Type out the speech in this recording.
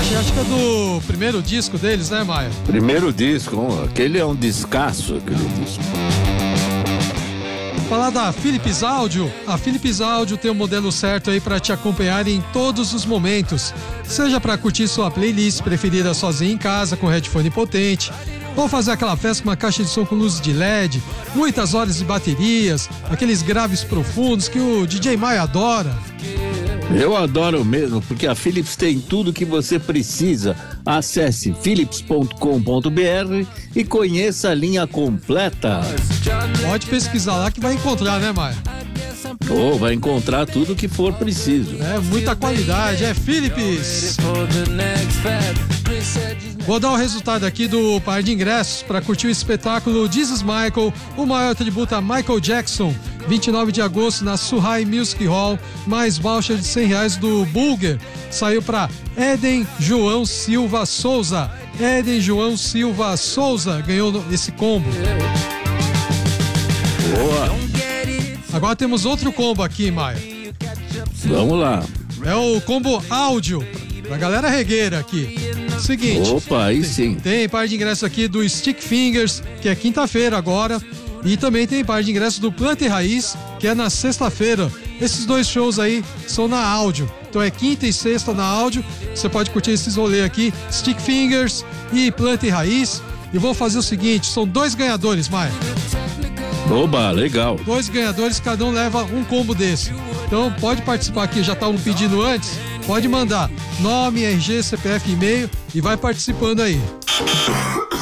Acho que é do primeiro disco deles, né, Maia? Primeiro disco, aquele é um descasso, aquele disco. Falar da Philips Audio, a Philips Audio tem o modelo certo aí para te acompanhar em todos os momentos, seja para curtir sua playlist preferida sozinho em casa com headphone potente, ou fazer aquela festa com uma caixa de som com luzes de LED, muitas horas de baterias, aqueles graves profundos que o DJ Maia adora. Eu adoro mesmo, porque a Philips tem tudo que você precisa. Acesse philips.com.br e conheça a linha completa. Pode pesquisar lá que vai encontrar, né, Maia? Vai encontrar tudo que for preciso. É muita qualidade, é Philips. Vou dar o resultado aqui do par de ingressos para curtir o espetáculo This is Michael, o maior tributo a Michael Jackson, 29 de agosto na Suhai Music Hall, mais voucher de R$100 do Bulger. Saiu para Eden João Silva Souza. Eden João Silva Souza ganhou esse combo. Boa. Agora temos outro combo aqui, Maia. Vamos lá. É o combo áudio, pra galera regueira aqui. Seguinte. Opa, aí sim. Tem par de ingressos aqui do Stick Fingers, que é quinta-feira agora. E também tem par de ingressos do Planta e Raiz, que é na sexta-feira. Esses dois shows aí são na áudio. Então é quinta e sexta na áudio. Você pode curtir esses rolês aqui, Stick Fingers e Planta e Raiz. E vou fazer o seguinte, são 2 ganhadores, Maia. Oba, legal. 2 ganhadores, cada um leva um combo desse. Então pode participar aqui, já estavam pedindo antes. Pode mandar nome, RG, CPF, e-mail e vai participando aí.